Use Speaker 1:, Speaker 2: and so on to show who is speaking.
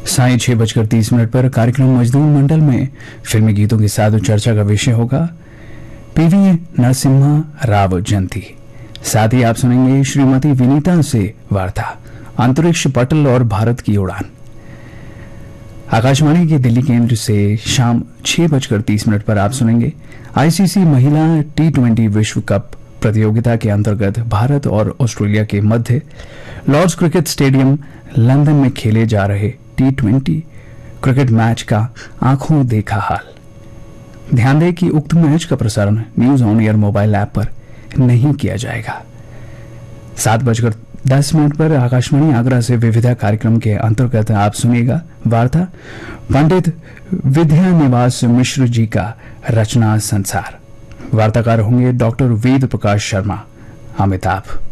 Speaker 1: साय 6:30 पर कार्यक्रम मजदूर मंडल में फिल्मी गीतों के साथ चर्चा का विषय होगा पीवी नरसिम्हा राव जयंती। साथ ही आप सुनेंगे श्रीमती विनीता से वार्ता, अंतरिक्ष पटल और भारत की उड़ान। आकाशवाणी के दिल्ली केंद्र से शाम 6:30 पर आप सुनेंगे आईसीसी महिला T20 विश्व कप प्रतियोगिता के अंतर्गत भारत और ऑस्ट्रेलिया के मध्य लॉर्ड्स क्रिकेट स्टेडियम लंदन में खेले जा रहे T20 क्रिकेट मैच का आंखों देखा हाल। ध्यान दें कि उक्त मैच का प्रसारण news on air mobile app पर नहीं किया जाएगा। 7:10 पर आकाशवाणी आगरा से विविधा कार्यक्रम के अंतर्गत आप सुनिएगा वार्ता पंडित विद्यानिवास मिश्र जी का रचना संसार। वार्ताकार होंगे डॉक्टर वेद प्रकाश शर्मा अमिताभ।